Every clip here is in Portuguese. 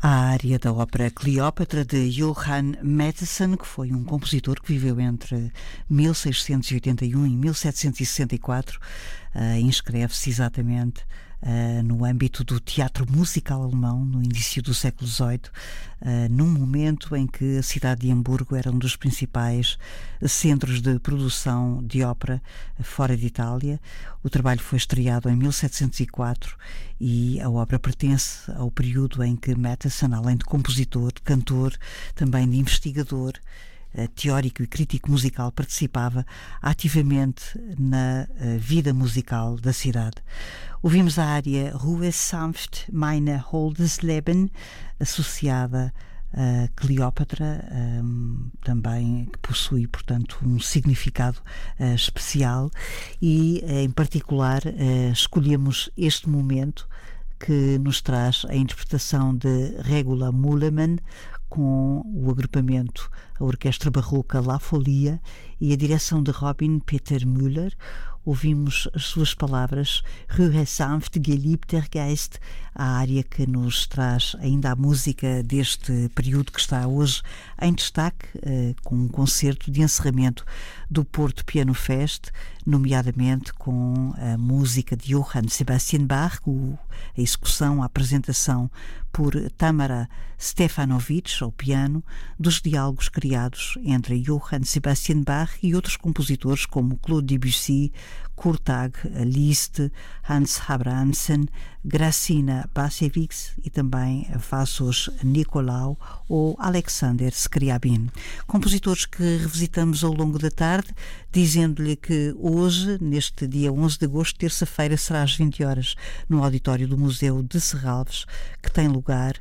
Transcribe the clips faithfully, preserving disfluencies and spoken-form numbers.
A área da ópera Cleópatra de Johann Mattheson, que foi um compositor que viveu entre mil seiscentos e oitenta e um e mil setecentos e sessenta e quatro, uh, inscreve-se exatamente uh, no âmbito do teatro musical alemão, no início do século dezoito, uh, num momento em que a cidade de Hamburgo era um dos principais centros de produção de ópera fora de Itália. O trabalho foi estreado em mil setecentos e quatro e a obra pertence ao período em que Mattheson, além de compositor, de cantor, também de investigador, teórico e crítico musical, participava ativamente na vida musical da cidade. Ouvimos a área Ruhe sanft meine holdes Leben, associada a Cleópatra, um, também que possui, portanto, um significado uh, especial e, em particular, uh, escolhemos este momento que nos traz a interpretação de Regula Müllemann com o agrupamento, a Orquestra Barroca La Folia e a direção de Robin Peter Müller. Ouvimos as suas palavras, Ruhe sanft, geliebter Geist, a área que nos traz ainda a música deste período que está hoje em destaque, eh, com um concerto de encerramento do Porto Piano Fest, nomeadamente com a música de Johann Sebastian Bach, o, a execução, a apresentação por Tamara Stefanovic, ao piano, dos diálogos criados entre Johann Sebastian Bach e outros compositores como Claude Debussy, Kurtag, Liszt, Hans Abrahamsen, Gracina Basevics e também Vassos Nicolau ou Alexander Scriabin. Compositores que revisitamos ao longo da tarde, dizendo-lhe que hoje, neste dia onze de agosto, terça-feira, será às vinte horas, no auditório do Museu de Serralves, que tem lugar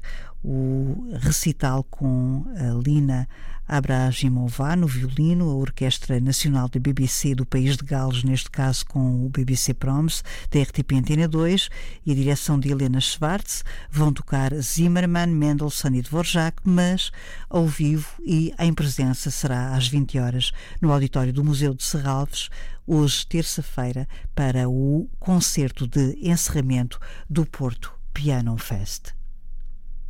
o recital com a Lina Abrajimová no violino, a Orquestra Nacional da B B C do País de Gales, neste caso com o B B C Proms, da R T P Antena dois, e a direção de Helena Schwartz. Vão tocar Zimmermann, Mendelssohn e Dvorak, mas ao vivo e em presença será às vinte horas no auditório do Museu de Serralves, hoje terça-feira, para o concerto de encerramento do Porto Piano Fest.